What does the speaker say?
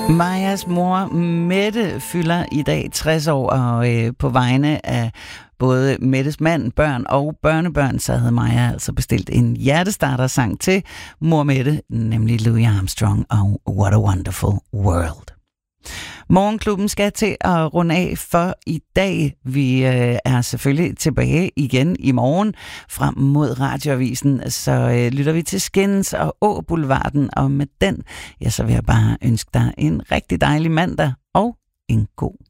Majas mor Mette fylder i dag 60 år, og på vegne af både Mettes mand, børn og børnebørn, så havde Maja altså bestilt en hjertestarter-sang til mor Mette, nemlig Louis Armstrong og What a Wonderful World. Morgenklubben skal til at runde af for i dag. Vi er selvfølgelig tilbage igen i morgen frem mod Radioavisen, så lytter vi til Skins og Åboulevarden, og med den, ja, så vil jeg bare ønske dig en rigtig dejlig mandag og en god